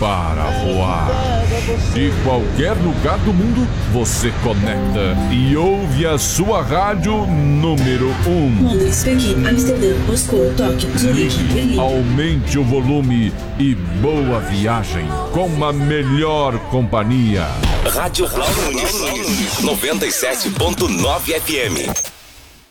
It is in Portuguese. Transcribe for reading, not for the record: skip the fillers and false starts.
para voar. De qualquer lugar do mundo, você conecta e ouve a sua rádio número 1. Londres, Pequim, Amsterdã, Moscou, Tóquio, Zurique, Berlim. Aumente o volume e boa viagem com a melhor companhia. Rádio Cloud 97.9 FM.